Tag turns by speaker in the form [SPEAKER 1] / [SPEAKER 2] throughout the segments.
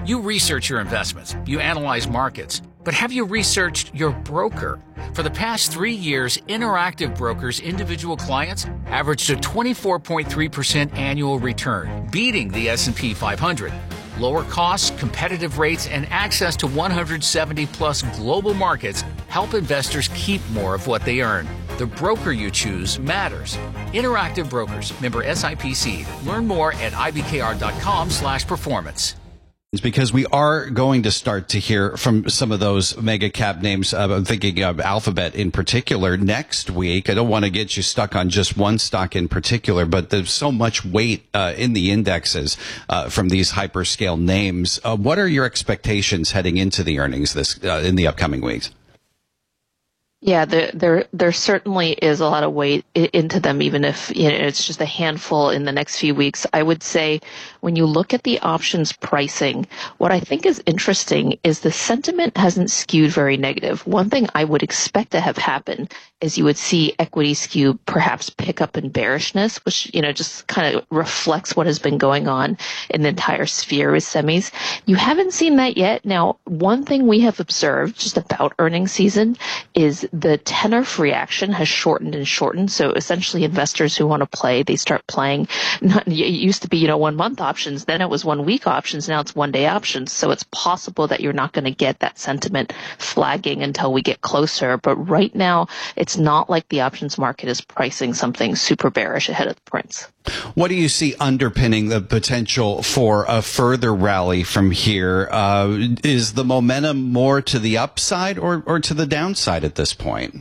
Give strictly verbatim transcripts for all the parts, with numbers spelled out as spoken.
[SPEAKER 1] You research your investments, you analyze markets, but have you researched your broker? For the past three years, Interactive Brokers' individual clients averaged a twenty-four point three percent annual return, beating the S and P five hundred. Lower costs, competitive rates, and access to one hundred seventy plus global markets help investors keep more of what they earn. The broker you choose matters. Interactive Brokers, member S I P C. Learn more at ibkr.com slash performance.
[SPEAKER 2] Because we are going to start to hear from some of those mega cap names. Uh, I'm thinking of Alphabet in particular next week. I don't want to get you stuck on just one stock in particular, but there's so much weight uh, in the indexes uh, from these hyperscale names. Uh, what are your expectations heading into the earnings this uh, in the upcoming weeks?
[SPEAKER 3] Yeah, there, there, there certainly is a lot of weight into them, even if you know, it's just a handful in the next few weeks. I would say when you look at the options pricing, what I think is interesting is the sentiment hasn't skewed very negative. One thing I would expect to have happen is you would see equity skew perhaps pick up in bearishness, which, you know, just kind of reflects what has been going on in the entire sphere with semis. You haven't seen that yet. Now, one thing we have observed just about earnings season is the tenor reaction has shortened and shortened. So essentially investors who want to play, they start playing. Not, it used to be, you know, one month options. Then it was one week options. Now it's one day options. So it's possible that you're not going to get that sentiment flagging until we get closer. But right now, it's not like the options market is pricing something super bearish ahead of the prints.
[SPEAKER 2] What do you see underpinning the potential for a further rally from here? Uh, is the momentum more to the upside or, or to the downside at this point?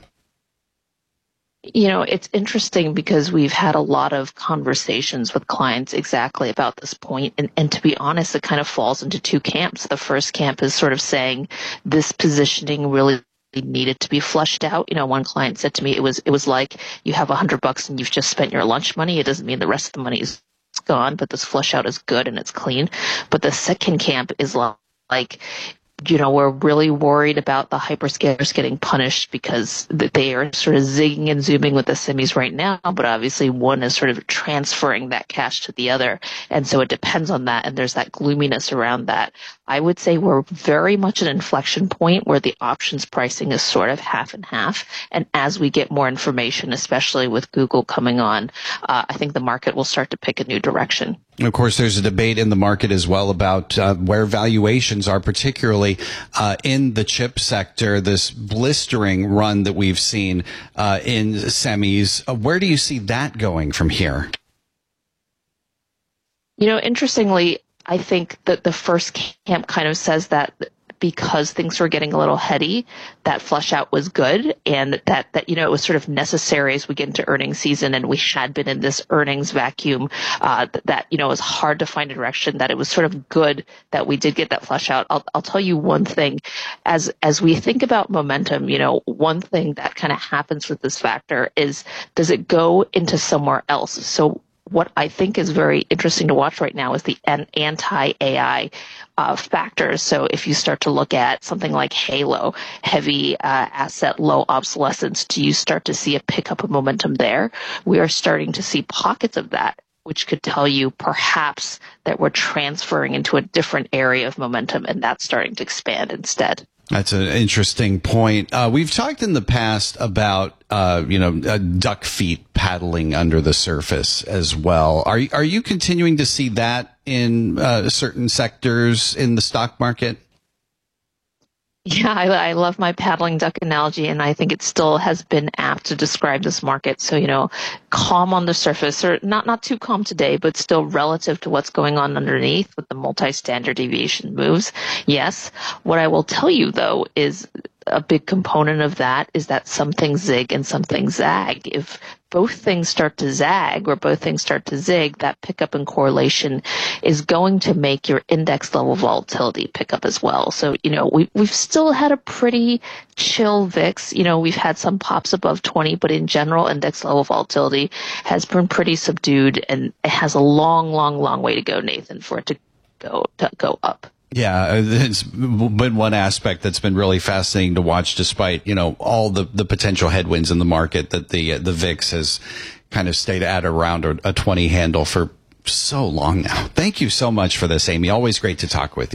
[SPEAKER 3] You know, it's interesting because we've had a lot of conversations with clients exactly about this point. And, and to be honest, it kind of falls into two camps. The first camp is sort of saying this positioning really needed to be flushed out. You know, one client said to me, it was, it was like you have a hundred bucks and you've just spent your lunch money. It doesn't mean the rest of the money is gone, but this flush out is good and it's clean. But the second camp is like, you know, we're really worried about the hyperscalers getting punished because they are sort of zigging and zooming with the semis right now, but obviously one is sort of transferring that cash to the other. And so it depends on that, and there's that gloominess around that. I would say we're very much an inflection point where the options pricing is sort of half and half. And as we get more information, especially with Google coming on, uh, I think the market will start to pick a new direction.
[SPEAKER 2] Of course, there's a debate in the market as well about uh, where valuations are, particularly uh, in the chip sector, this blistering run that we've seen uh, in semis. Uh, where do you see that going from here?
[SPEAKER 3] You know, interestingly, I think that the first camp kind of says that because things were getting a little heady, that flush out was good, and that, that, you know, it was sort of necessary as we get into earnings season, and we had been in this earnings vacuum, uh, that, that, you know, it was hard to find a direction, that it was sort of good that we did get that flush out. I'll, I'll tell you one thing, as, as we think about momentum, you know, one thing that kind of happens with this factor is, does it go into somewhere else? So what I think is very interesting to watch right now is the anti-A I uh, factors. So if you start to look at something like Halo, heavy uh, asset, low obsolescence, do you start to see a pickup of momentum there? We are starting to see pockets of that, which could tell you perhaps that we're transferring into a different area of momentum, and that's starting to expand instead.
[SPEAKER 2] That's an interesting point. Uh, we've talked in the past about, uh, you know, uh, duck feet paddling under the surface as well. Are, are you continuing to see that in uh, certain sectors in the stock market?
[SPEAKER 3] Yeah, I, I love my paddling duck analogy, and I think it still has been apt to describe this market. So, you know, calm on the surface, or not not too calm today, but still relative to what's going on underneath with the multi-standard deviation moves. Yes. What I will tell you, though, is a big component of that is that some things zig and some things zag. If both things start to zag or both things start to zig, that pickup in correlation is going to make your index level volatility pick up as well. So, you know, we, we've still had a pretty chill V I X. You know, we've had some pops above twenty, but in general, index level volatility has been pretty subdued, and it has a long, long, long way to go, Nathan, for it to go, to go up.
[SPEAKER 2] Yeah, it's been one aspect that's been really fascinating to watch, despite, you know, all the, the potential headwinds in the market, that the the V I X has kind of stayed at around a twenty handle for so long now. Thank you so much for this, Amy. Always great to talk with you.